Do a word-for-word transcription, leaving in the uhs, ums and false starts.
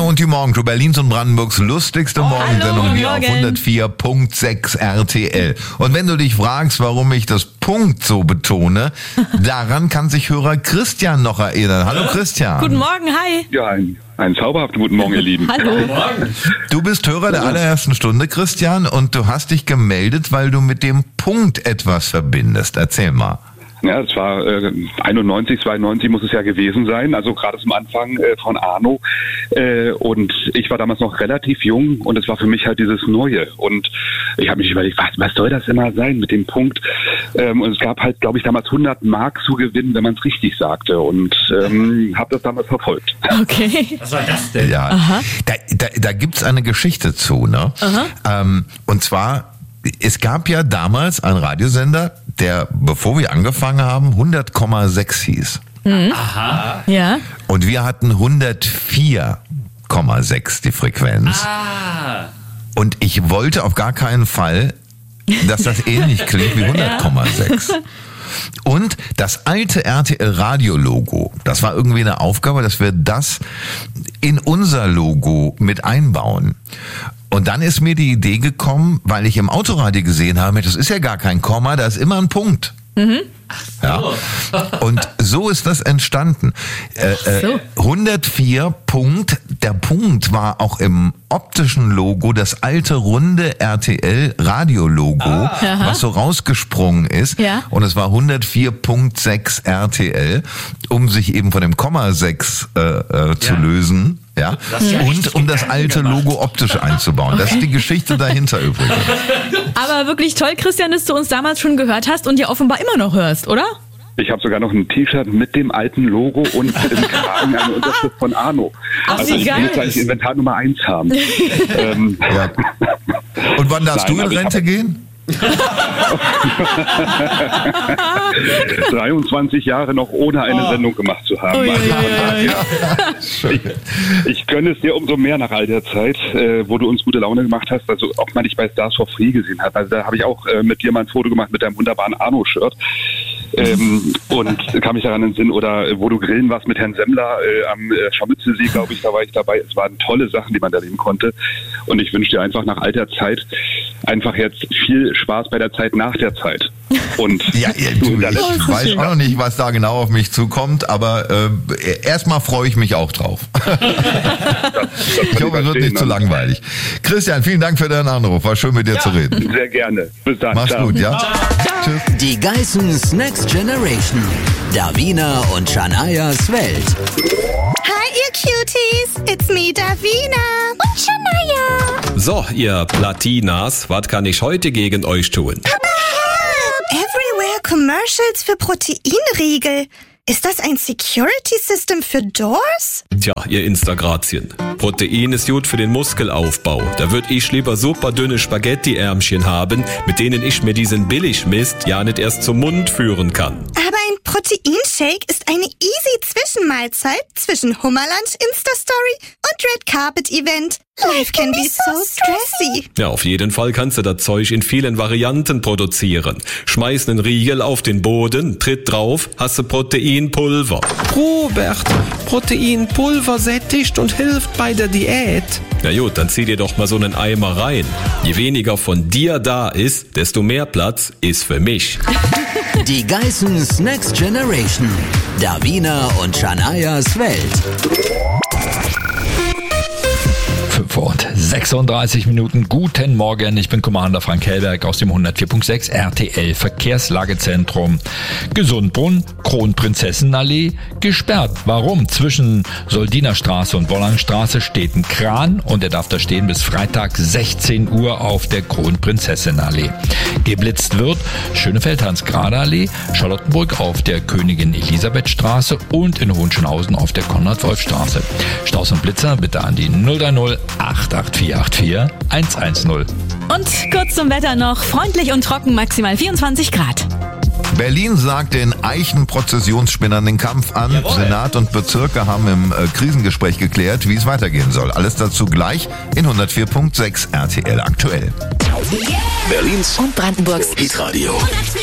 und die Morgenshow, Berlins und Brandenburgs lustigste Oh, Morgensendung hallo, hier auf Morgen. hundertvier Komma sechs R T L. Und wenn du dich fragst, warum ich das Punkt so betone, daran kann sich Hörer Christian noch erinnern. Hallo Christian. Guten Morgen, hi. Ja, ein, einen zauberhaften guten Morgen, ihr Lieben. Hallo. Du bist Hörer der allerersten Stunde, Christian, und du hast dich gemeldet, weil du mit dem Punkt etwas verbindest. Erzähl mal. Ja, es war äh, einundneunzig, zweiundneunzig muss es ja gewesen sein, also gerade zum Anfang äh, von Arno. Äh, und ich war damals noch relativ jung und es war für mich halt dieses Neue. Und ich habe mich überlegt, was, was soll das immer sein mit dem Punkt? Ähm, und es gab halt, glaube ich, damals hundert Mark zu gewinnen, wenn man es richtig sagte. Und ähm, habe das damals verfolgt. Okay. Was war das denn? Ja, Aha. da, da, da gibt's eine Geschichte zu, ne? Ähm, und zwar, es gab ja damals einen Radiosender, der, bevor wir angefangen haben, hundert Komma sechs hieß. Aha. Ja. Und wir hatten hundertvier Komma sechs die Frequenz. Ah. Und ich wollte auf gar keinen Fall, dass das ähnlich klingt wie hundert Komma sechs. Und das alte R T L-Radio-Logo, das war irgendwie eine Aufgabe, dass wir das in unser Logo mit einbauen. Und dann ist mir die Idee gekommen, weil ich im Autoradio gesehen habe, das ist ja gar kein Komma, da ist immer ein Punkt. Mhm. Ja. Und so ist das entstanden. Äh, so. äh, hundertvier Punkt, der Punkt war auch im optischen Logo das alte runde R T L-Radio-Logo, Aha. was so rausgesprungen ist. Ja. Und es war hundertvier Komma sechs R T L, um sich eben von dem Komma sechs äh, äh, zu Ja. lösen. Ja. hast ja Und richtig um das Gedanken alte gemacht. Logo optisch einzubauen. Das ist die Geschichte dahinter übrigens. Aber wirklich toll, Christian, dass du uns damals schon gehört hast und ja offenbar immer noch hörst, oder? Ich habe sogar noch ein T-Shirt mit dem alten Logo und im Kragen eine Unterschrift von Arno. Ach, also wie ich geil. will jetzt eigentlich Inventar Nummer eins haben. ähm, Ja. Und wann darfst Nein, du in aber ich Rente hab- gehen? dreiundzwanzig Jahre noch ohne eine Sendung gemacht zu haben. Ui, Also ui, von ui, ui. daher, ich, ich gönne es dir umso mehr nach all der Zeit, äh, wo du uns gute Laune gemacht hast. Also ob man dich bei Stars for Free gesehen hat. Also da habe ich auch äh, mit dir mal ein Foto gemacht mit deinem wunderbaren Arno-Shirt. Ähm, und kam mich daran in den Sinn, oder äh, wo du grillen warst mit Herrn Semmler äh, am äh, Scharmützelsee, glaube ich, da war ich dabei. Es waren tolle Sachen, die man da erleben konnte. Und ich wünsche dir einfach nach all der Zeit einfach jetzt viel Spaß bei der Zeit nach der Zeit. Und Ja, ja, du du, hinterlässt- ich weiß auch noch nicht, was da genau auf mich zukommt, aber äh, erstmal freue ich mich auch drauf. Ich hoffe, es wird nicht zu langweilig. Christian, vielen Dank für deinen Anruf. War schön, mit dir zu reden. Sehr gerne. Bis dann. Mach's Ciao. gut, ja? Tschüss. Die Geissens Next Generation. Davina und Shanayas Welt. Hi, ihr Cuties. It's me, Davina. Und Shania. So, ihr Platinas, was kann ich heute gegen euch tun? Everywhere Commercials für Proteinriegel. Ist das ein Security System für Doors? Tja, ihr Instagrazien. Protein ist gut für den Muskelaufbau. Da würd ich lieber super dünne Spaghetti-Ärmchen haben, mit denen ich mir diesen Billigmist ja nicht erst zum Mund führen kann. Aber ein Proteinshake ist eine easy Zwischenmahlzeit zwischen Hummerlunch Insta-Story und Red Carpet Event. Life can be so stressy. Ja, auf jeden Fall kannst du das Zeug in vielen Varianten produzieren. Schmeiß einen Riegel auf den Boden, tritt drauf, hast du Proteinpulver. Robert, Proteinpulver sättigt und hilft bei der Diät. Na gut, dann zieh dir doch mal so einen Eimer rein. Je weniger von dir da ist, desto mehr Platz ist für mich. Die Geissens Next Generation. Davina und Shanayas Welt. fünf und sechsunddreißig Minuten. Guten Morgen, ich bin Commander Frank Hellberg aus dem hundertvier Komma sechs R T L Verkehrslagezentrum. Gesundbrunn, Kronprinzessenallee, gesperrt. Warum? Zwischen Soldinerstraße und Bollangstraße steht ein Kran und er darf da stehen bis Freitag sechzehn Uhr auf der Kronprinzessenallee. Geblitzt wird Schönefeld-Hans-Grade-Allee, Charlottenburg auf der Königin-Elisabeth-Straße und in Hohenschönhausen auf der Konrad-Wolf-Straße. Staus und Blitzer bitte an die null drei null acht acht vier acht vier eins eins null. Und kurz zum Wetter noch. Freundlich und trocken, maximal vierundzwanzig Grad. Berlin sagt den Eichenprozessionsspinnern den Kampf an. Jawohl. Senat und Bezirke haben im äh, Krisengespräch geklärt, wie es weitergehen soll. Alles dazu gleich in hundertvier Komma sechs R T L aktuell. Berlins Und Brandenburgs Hitradio.